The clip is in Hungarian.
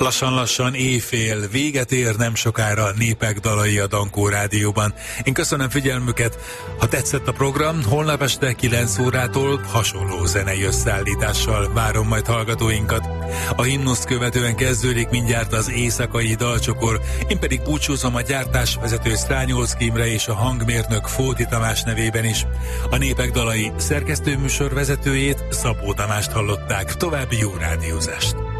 Lassan-lassan éjfél, véget ér nem sokára Népek dalai a Dankó Rádióban. Én köszönöm figyelmüket, ha tetszett a program, holnap este 9 órától hasonló zenei összeállítással várom majd hallgatóinkat. A himnuszt követően kezdődik mindjárt az éjszakai dalcsokor, én pedig búcsúzom a gyártásvezető Sztrányolszky Imre és a hangmérnök Fóti Tamás nevében is. A Népek dalai szerkesztőműsor vezetőjét, Szabó Tamást hallották. További jó rádiózást!